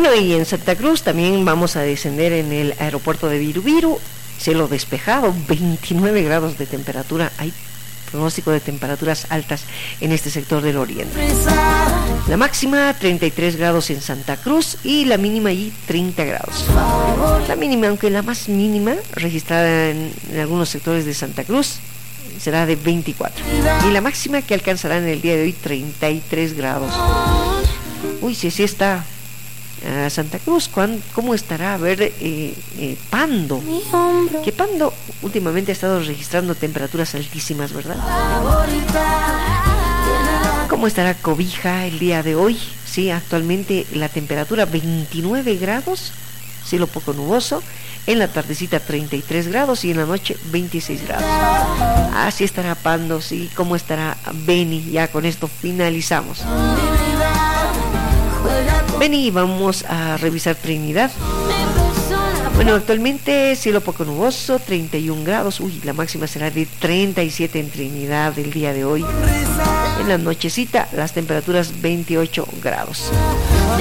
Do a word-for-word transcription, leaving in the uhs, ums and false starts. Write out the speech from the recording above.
Bueno, y en Santa Cruz también vamos a descender en el aeropuerto de Virubiru, cielo despejado, veintinueve grados de temperatura. Hay pronóstico de temperaturas altas en este sector del oriente. La máxima treinta y tres grados en Santa Cruz y la mínima allí treinta grados. La mínima, aunque la más mínima registrada en, en algunos sectores de Santa Cruz, será de veinticuatro. Y la máxima que alcanzará en el día de hoy treinta y tres grados. Uy, si así está uh, Santa Cruz, ¿cómo estará? A ver, eh, eh, Pando. Que Pando últimamente ha estado registrando temperaturas altísimas, ¿verdad? ¿Cómo estará Cobija el día de hoy? Sí, actualmente la temperatura veintinueve grados, cielo poco nuboso. En la tardecita treinta y tres grados y en la noche veintiséis grados. Así estará Pando, sí. ¿Cómo estará Beni? Ya con esto finalizamos. Beni, vamos a revisar Trinidad. Bueno, actualmente cielo poco nuboso, treinta y un grados. Uy, la máxima será de treinta y siete en Trinidad el día de hoy. En la nochecita las temperaturas veintiocho grados.